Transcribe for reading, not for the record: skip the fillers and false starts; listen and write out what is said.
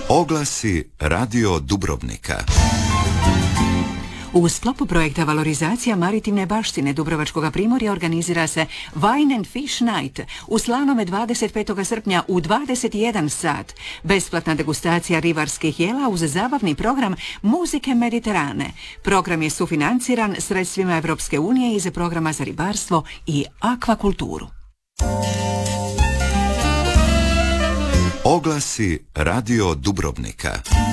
Oglasi Radio Dubrovnika. U sklopu projekta valorizacija maritimne baštine Dubrovačkog primorja organizira se Wine and Fish Night u Slanome 25. srpnja u 21 sat. Besplatna degustacija ribarskih jela uz zabavni program Muzike Mediterane. Program je sufinanciran sredstvima Europske unije iz programa za ribarstvo i akvakulturu. Oglasi Radio Dubrovnika.